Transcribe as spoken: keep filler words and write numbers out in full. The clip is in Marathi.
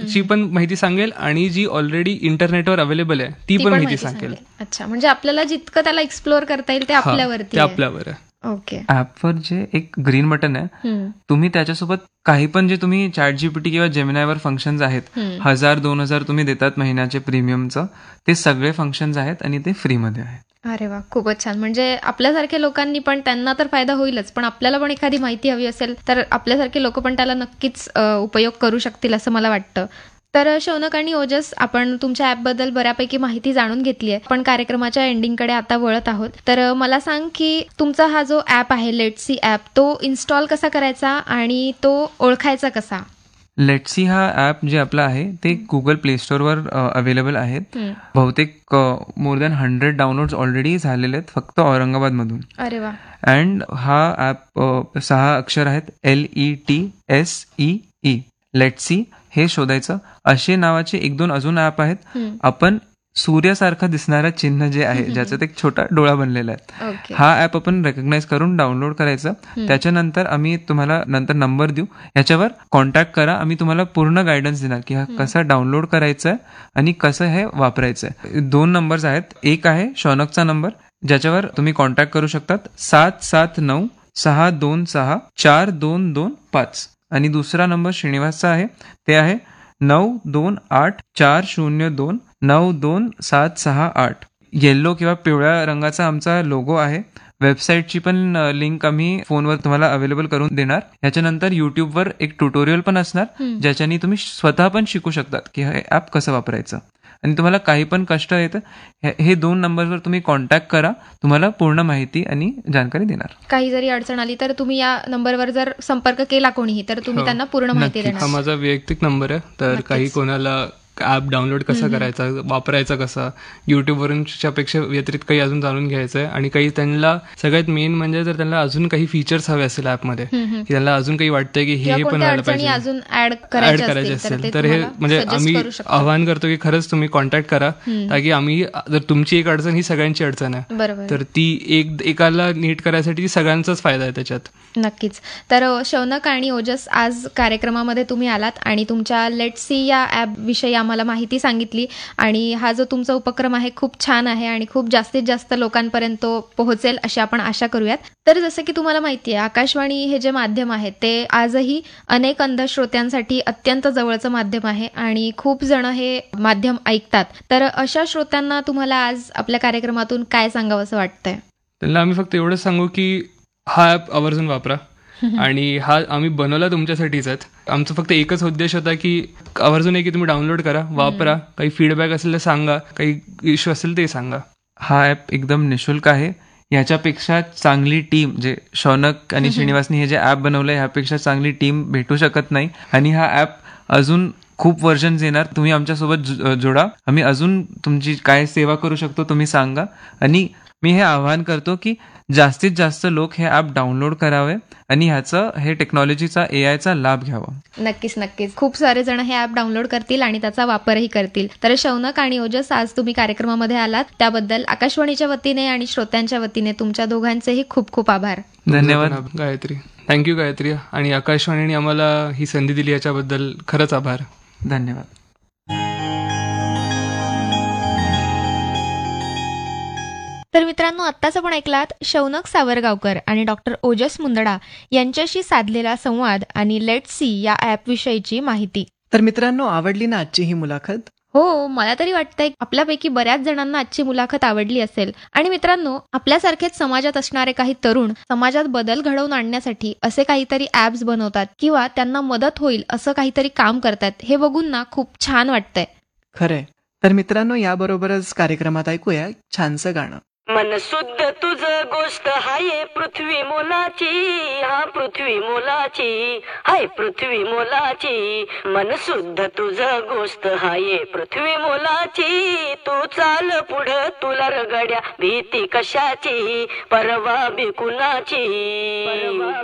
ची पण माहिती सांगेल आणि जी ऑलरेडी इंटरनेटवर अवेलेबल आहे ती पण माहिती सांगेल. अच्छा, म्हणजे आपल्याला जितकं त्याला एक्सप्लोअर करता येईल ते आपल्यावरती ते आपल्यावर आहे. ओके. ऍपवर जे एक ग्रीन बटन आहे, तुम्ही त्याच्यासोबत काही पण जे तुम्ही चॅट जीपीटी किंवा जेमिनायवर फंक्शन्स आहेत, हजार दोन हजार तुम्ही देतात महिन्याचे प्रीमियमचं, ते सगळे फंक्शन्स आहेत आणि ते फ्रीमध्ये आहे. अरे वा, खूपच छान. म्हणजे आपल्यासारख्या लोकांनी पण, त्यांना तर फायदा होईलच, पण आपल्याला पण एखादी माहिती हवी असेल तर आपल्यासारखे लोक पण त्याला नक्कीच उपयोग करू शकतील असं मला वाटतं. तर शौनक आणि ओजस, आपण तुमच्या ॲपबद्दल बऱ्यापैकी माहिती जाणून घेतली आहे, पण कार्यक्रमाच्या एंडिंगकडे आता वळत आहोत. तर मला सांग की तुमचा हा जो ॲप आहे लेट्सी ॲप, तो इन्स्टॉल कसा करायचा आणि तो ओळखायचा कसा? लेट्सी हा ॲप जे आपला आहे ते गुगल प्ले स्टोअरवर अवेलेबल आहेत. बहुतेक more than hundred downloads already झालेले आहेत फक्त औरंगाबादमधून. अरे वा. अँड हा ॲप सहा अक्षर आहेत, L E T S E E, लेट्सी हे शोधायचं. असे नावाचे एक दोन अजून ॲप आहेत. आपण सूर्यासारखा दिसणारा चिन्ह जे आहे, ज्याच्यात एक छोटा डोळा बनलेला आहे, हा ॲप आपण रेकग्नाइज करून डाउनलोड करायचं. त्याच्यानंतर आम्ही तुम्हाला नंतर नंबर देऊ, याच्यावर कॉन्टॅक्ट करा. आम्ही तुम्हाला पूर्ण गायडन्स देणार की हा कसा डाउनलोड करायचा आहे आणि कसं हे वापरायचं आहे. दोन नंबर्स आहेत. एक आहे शौनकचा नंबर, ज्याच्यावर तुम्ही कॉन्टॅक्ट करू शकतात, सात सात नऊ सहा दोन सहा चार दोन दोन पाच. आणि दुसरा नंबर श्रीनिवासचा आहे, ते आहे नऊ दोन आठ चार शून्य दोन नऊ दोन सात सहा आठ. येल्लो किंवा पिवळ्या रंगाचा आमचा लोगो आहे. वेबसाईटची पण लिंक आम्ही फोनवर तुम्हाला अवेलेबल करून देणार. याच्यानंतर युट्यूबवर एक ट्युटोरियल पण असणार, ज्याच्याने तुम्ही स्वतः पण शिकू शकतात की हे ॲप कसं वापरायचं. आणि तुम्हाला काही पण कष्ट येतं, हे दोन नंबरवर तुम्ही कॉन्टॅक्ट करा, तुम्हाला पूर्ण माहिती आणि जानकारी देणार. काही जरी अडचण आली तर तुम्ही या नंबरवर जर संपर्क केला कोणीही, तर तुम्ही त्यांना पूर्ण माहिती देणार. हा माझा वैयक्तिक नंबर आहे. तर काही कोणाला ॲप डाउनलोड कसा करायचा, वापरायचा कसा, युट्यूबवरूनच्या पेक्षा व्यतिरिक्त काही अजून जाणून घ्यायचं आहे. आणि काही त्यांना सगळ्यात मेन म्हणजे जर त्यांना अजून काही फीचर्स हवे असेल ॲपमध्ये, की त्यांना अजून काही वाटतंय की हे पण व्हायला पाहिजे, अजून ऍड करायचे असेल, तर हे म्हणजे आम्ही आवाहन करतो की खरंच तुम्ही कॉन्टॅक्ट करा, ताकी आम्ही, जर तुमची एक अडचण ही सगळ्यांची अडचण आहे, तर ती एक एकाला नीट करायसाठी सगळ्यांचाच फायदा आहे त्याच्यात. नक्कीच. तर शौनक आणि ओजस, आज कार्यक्रमामध्ये तुम्ही आलात आणि तुमच्या लेट्सी या ॲप विषयी आम्हाला माहिती सांगितली. आणि हा जो तुमचा उपक्रम आहे खूप छान आहे आणि खूप जास्तीत जास्त लोकांपर्यंत पोहोचेल अशी आपण आशा करूयात. तर जसं की तुम्हाला माहिती आहे, आकाशवाणी हे जे माध्यम आहे ते आजही अनेक अंध श्रोत्यांसाठी अत्यंत जवळचं माध्यम आहे आणि खूप जण हे माध्यम ऐकतात. तर अशा श्रोत्यांना तुम्हाला आज आपल्या कार्यक्रमातून काय सांगावं असं वाटतंय? त्यांना आम्ही फक्त एवढंच सांगू की हा ॲप आवर्जून वापरा. आणि हा आम्ही बनवला तुमच्यासाठीच आहेत. आमचा फक्त एकच उद्देश होता की आवर्जून आहे की तुम्ही डाउनलोड करा, वापरा, काही फीडबॅक असेल तर सांगा, काही इश्यू असेल ते सांगा. हा ॲप एकदम निशुल्क आहे. याच्यापेक्षा चांगली टीम, जे शौनक आणि श्रीनिवासनी हे जे ॲप बनवलंय, ह्यापेक्षा चांगली टीम भेटू शकत नाही. आणि हा ॲप अजून खूप वर्जन्स येणार. तुम्ही आमच्यासोबत जोडा, आम्ही अजून तुमची काय सेवा करू शकतो तुम्ही सांगा. आणि मी हे आवाहन करतो की जास्तीत जास्त लोक हे ॲप डाउनलोड करावे आणि ह्याचं, हे टेक्नॉलॉजीचा, ए आयचा लाभ घ्यावा. नक्कीच नक्कीच. खूप सारे जण हे ॲप डाउनलोड करतील आणि त्याचा वापरही करतील. तर शौनक आणि ओजस, आज तुम्ही कार्यक्रमामध्ये आलात त्याबद्दल आकाशवाणीच्या वतीने आणि श्रोत्यांच्या वतीने तुमच्या दोघांचेही खूप खूप आभार. धन्यवाद गायत्री. थँक्यू गायत्री. आणि आकाशवाणीने आम्हाला ही संधी दिली याच्याबद्दल खरंच आभार. धन्यवाद. तर मित्रांनो, आत्ताच आपण ऐकलात शौनक सावरगावकर आणि डॉक्टर ओजस मुंदडा यांच्याशी साधलेला संवाद आणि लेट्स सी या ॲप विषयीची माहिती. तर मित्रांनो, आवडली ना आजची ही मुलाखत? हो, मला तरी वाटतंय आपल्यापैकी बऱ्याच जणांना आजची मुलाखत आवडली असेल. आणि मित्रांनो, आपल्यासारखेच समाजात असणारे काही तरुण समाजात बदल घडवून आणण्यासाठी असे काहीतरी ॲप्स बनवतात किंवा त्यांना मदत होईल असं काहीतरी काम करतात, हे बघून ना खूप छान वाटतंय. खरंय. तर मित्रांनो, याबरोबरच कार्यक्रमात ऐकूया छानसं गाणं. मन शुद्ध तुझ गोष्ट हाय पृथ्वी मोलाची, हा पृथ्वी मोलाची, हाय पृथ्वी मोलाची. मन शुद्ध तुझ गोष्ट हाय पृथ्वी मोलाची. तू चाल पुढं, तुला रगड्या भीती कशाची, परवा बी कुणाची.